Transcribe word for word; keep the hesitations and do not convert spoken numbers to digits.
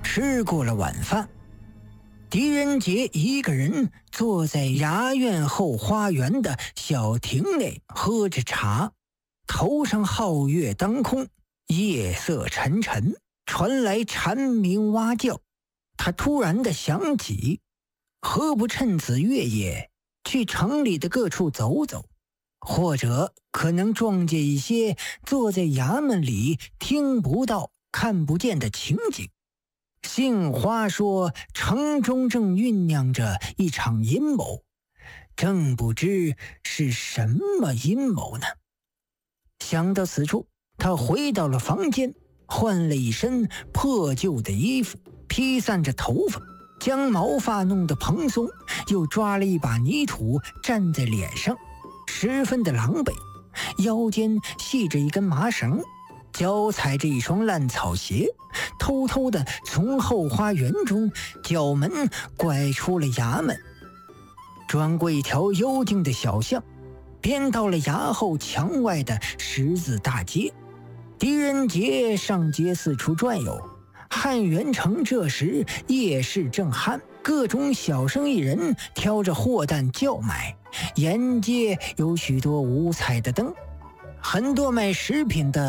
吃过了晚饭，狄仁杰一个人坐在衙院后花园的小亭内喝着茶，头上皓月当空，夜色沉沉，传来蝉鸣蛙叫。他突然的想起，何不趁此月夜去城里的各处走走，或者可能撞见一些坐在衙门里听不到看不见的情景。杏花说城中正酝酿着一场阴谋，正不知是什么阴谋呢。想到此处，他回到了房间，换了一身破旧的衣服，披散着头发，将毛发弄得蓬松，又抓了一把泥土蘸在脸上，十分的狼狈。腰间系着一根麻绳，脚踩着一双烂草鞋，偷偷地从后花园中角门拐出了衙门，转过一条幽静的小巷，便到了衙后墙外的十字大街。狄仁杰上街四处转悠，汉元城这时夜市正酣，各种小生意人挑着货担叫卖，沿街有许多五彩的灯，很多卖食品的